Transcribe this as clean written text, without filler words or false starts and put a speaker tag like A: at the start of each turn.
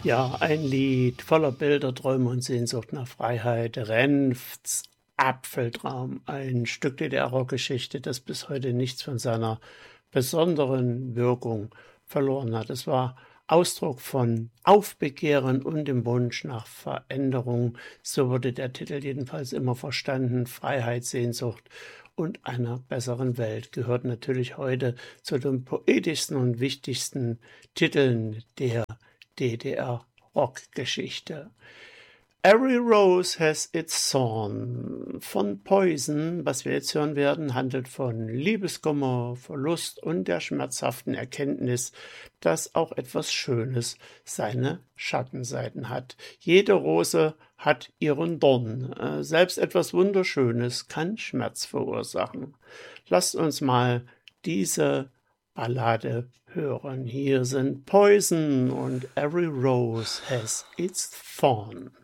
A: Ja, ein Lied voller Bilder, Träume und Sehnsucht nach Freiheit, Renfts Apfeltraum, ein Stück DDR-Rockgeschichte, das bis heute nichts von seiner besonderen Wirkung verloren hat. Es war Ausdruck von Aufbegehren und dem Wunsch nach Veränderung. So wurde der Titel jedenfalls immer verstanden. Freiheit, Sehnsucht und einer besseren Welt gehört natürlich heute zu den poetischsten und wichtigsten Titeln der DDR-Rockgeschichte. Every Rose Has Its Thorn von Poison, was wir jetzt hören werden, handelt von Liebeskummer, Verlust und der schmerzhaften Erkenntnis, dass auch etwas Schönes seine Schattenseiten hat. Jede Rose hat ihren Dorn. Selbst etwas Wunderschönes kann Schmerz verursachen. Lasst uns mal diese Ballade hören. Hier sind Poison und Every Rose Has Its Thorn.